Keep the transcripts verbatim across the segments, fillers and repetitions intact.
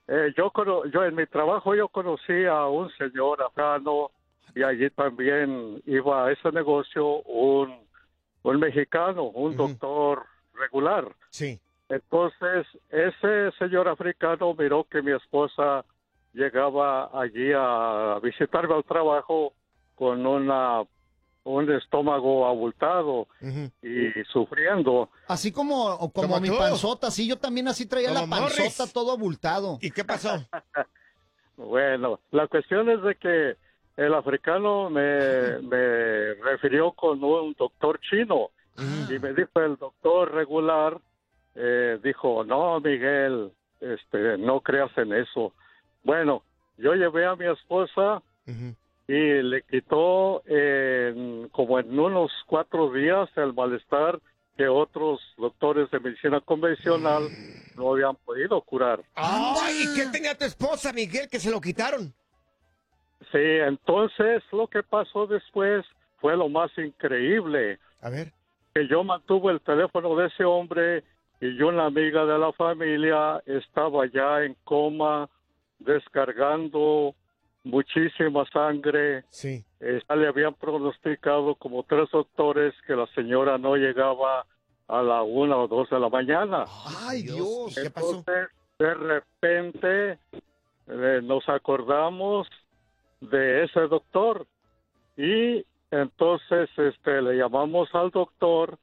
eh, yo, cono- yo en mi trabajo yo conocí a un señor africano y allí también iba a ese negocio un, un mexicano, un Ujú. doctor regular. Sí. Entonces, ese señor africano miró que mi esposa llegaba allí a visitarme al trabajo con una un estómago abultado Ujú. y sufriendo. Así como, como, Como mi tú. panzota, sí, yo también así traía la Como panzota Morris. todo abultado. ¿Y qué pasó? Bueno, la cuestión es de que el africano me, me refirió con un doctor chino y me dijo el doctor regular, eh, dijo, no, Miguel, este, no creas en eso. Bueno, yo llevé a mi esposa Ujú. y le quitó en- como en unos cuatro días el malestar que otros doctores de medicina convencional no habían podido curar. Ay, ¿y qué tenía tu esposa, Miguel, que se lo quitaron? Sí, entonces lo que pasó después fue lo más increíble, A ver. que yo mantuve el teléfono de ese hombre y yo, una amiga de la familia, estaba ya en coma, descargando muchísima sangre. Sí. Eh, ya le habían pronosticado como tres doctores que la señora no llegaba a la una o dos de la mañana. Ay, Dios. ¿Qué pasó? Entonces, de repente, eh, nos acordamos de ese doctor y entonces este le llamamos al doctor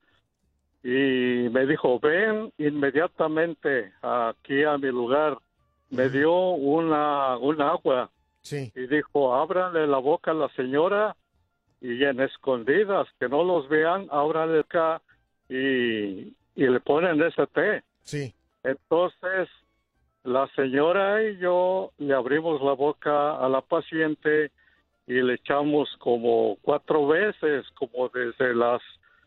y me dijo, ven inmediatamente aquí a mi lugar. Me dio una un agua Sí. y dijo, ábrale la boca a la señora y en escondidas, que no los vean, ábrale acá y, y le ponen ese té. Sí. Entonces, la señora y yo le abrimos la boca a la paciente y le echamos como cuatro veces, como desde las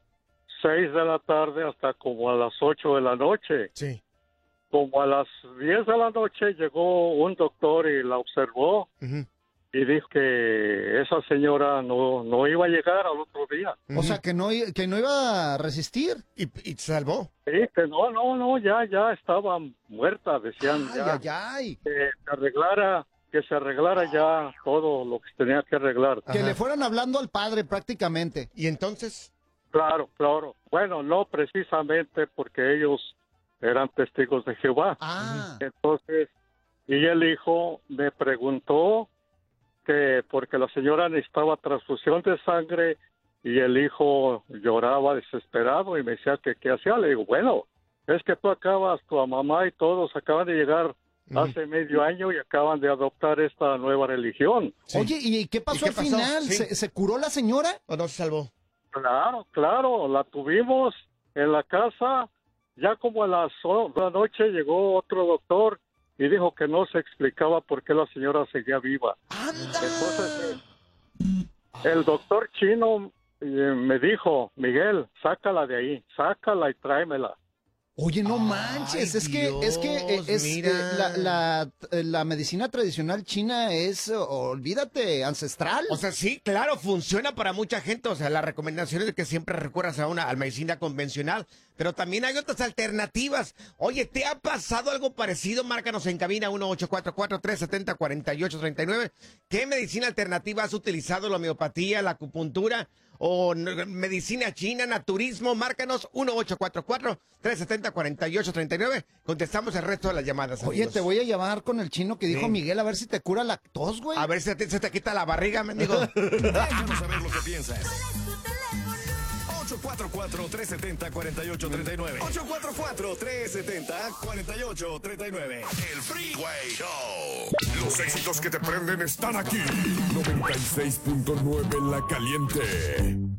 seis de la tarde hasta como a las ocho de la noche. Sí. Como a las diez de la noche llegó un doctor y la observó Ujú. y dijo que esa señora no, no iba a llegar al otro día. O sea, que no, i- que no iba a resistir. ¿Y, y te salvó? Sí, que no, no, no, ya, ya estaba muerta, decían Ay, ya. ay, ay. Que se arreglara, que se arreglara ya todo lo que se tenía que arreglar. Que Ajá. le fueran hablando al padre prácticamente. ¿Y entonces? Claro, claro. Bueno, no precisamente porque ellos eran testigos de Jehová. Ah, Entonces, y el hijo me preguntó que porque la señora necesitaba transfusión de sangre y el hijo lloraba desesperado y me decía que qué hacía. Le digo, bueno, es que tú acabas, tu mamá y todos acaban de llegar Ujú. hace medio año y acaban de adoptar esta nueva religión. Sí. oye, ¿y qué pasó qué al pasó? final? Sí. ¿Se, se curó la señora? ¿O no se salvó? Claro, claro, la tuvimos en la casa. Ya como a las o- de la noche llegó otro doctor y dijo que no se explicaba por qué la señora seguía viva. Entonces, eh, el doctor chino eh, me dijo, Miguel, sácala de ahí, sácala y tráemela. Oye, no Ay, manches, es que, es que eh, Dios, es, mira. eh, la, la, eh, la medicina tradicional china es, eh, olvídate, ancestral. O sea, sí, claro, funciona para mucha gente. O sea, la recomendación es de que siempre recurras a una a la medicina convencional, pero también hay otras alternativas. Oye, ¿te ha pasado algo parecido? Márcanos en cabina uno ocho cuatro cuatro, tres siete cero, cuatro ocho tres nueve. ¿Qué medicina alternativa has utilizado? ¿La homeopatía, la acupuntura o n- medicina china, naturismo? Márcanos uno ocho cuatro cuatro, tres siete cero, cuatro ocho tres nueve. Contestamos el resto de las llamadas. Oye, amigos. te voy a llamar con el chino que dijo Sí. Miguel a ver si te cura la tos, güey. A ver si te- se te quita la barriga, mendigo. Déjanos saber lo que piensas. ocho cuatro cuatro, tres siete cero, cuatro ocho tres nueve. ocho cuatro cuatro, tres siete cero, cuatro ocho tres nueve. El Freeway Show. Los éxitos que te prenden están aquí. noventa y seis punto nueve La Caliente.